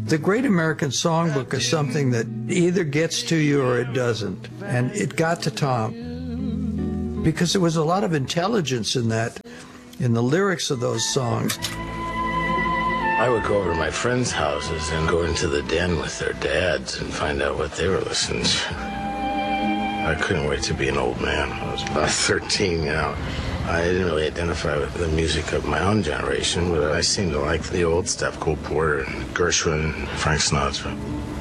The Great American Songbook is something that either gets to you or it doesn't. And it got to Tom because there was a lot of intelligence in that, in the lyrics of those songs. I would go over to my friends' houses and go into the den with their dads and find out what they were listening to. I couldn't wait to be an old man. I was about 13, you know. I didn't really identify with the music of my own generation, but I seemed to like the old stuff, Cole Porter and Gershwin and Frank Sinatra.